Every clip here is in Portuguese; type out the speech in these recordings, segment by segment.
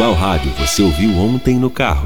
Qual rádio você ouviu ontem no carro?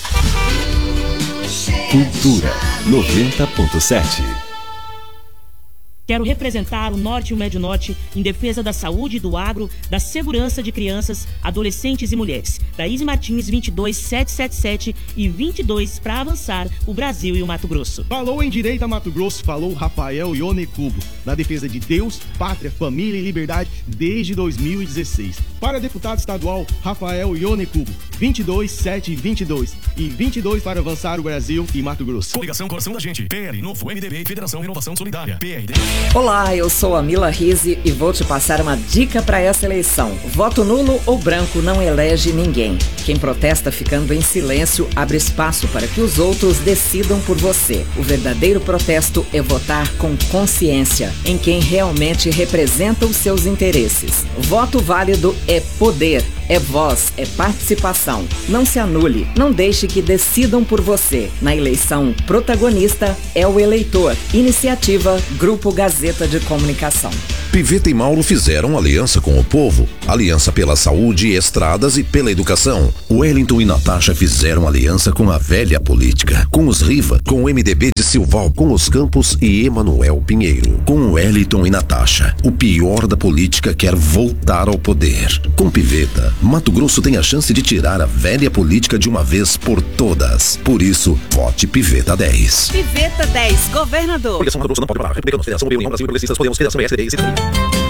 Cultura 90.7. Quero representar o Norte e o Médio Norte em defesa da saúde, do agro, da segurança de crianças, adolescentes e mulheres. Thaís Martins, 22777 e 22 para avançar o Brasil e o Mato Grosso. Falou em Direita Mato Grosso, falou Rafael Ione Cubo, na defesa de Deus, pátria, família e liberdade desde 2016. Para deputado estadual, Rafael Ione Cubo, 22722 e 22 para avançar o Brasil e Mato Grosso. Coligação Coração da Gente, PL, Novo, MDB, Federação Renovação Solidária, PRD. Olá, eu sou a Mila Rizzi e vou te passar uma dica para essa eleição. Voto nulo ou branco não elege ninguém. Quem protesta ficando em silêncio abre espaço para que os outros decidam por você. O verdadeiro protesto é votar com consciência em quem realmente representa os seus interesses. Voto válido é poder, é voz, é participação. Não se anule, não deixe que decidam por você. Na eleição, protagonista é o eleitor. Iniciativa Grupo Gazeta de Comunicação. Piveta e Mauro fizeram aliança com o povo, aliança pela saúde, estradas e pela educação. Wellington e Natasha fizeram aliança com a velha política, com os Riva, com o MDB de Silval, com os Campos e Emanuel Pinheiro. Com Wellington e Natasha, o pior da política quer voltar ao poder. Com Piveta, Mato Grosso tem a chance de tirar a velha política de uma vez por todas. Por isso, vote Piveta 10. Piveta 10, governador. Coligação Mato Grosso não pode parar. República da Federação, União Brasil e Progressistas, Podemos, Federação PSD e Cidadania.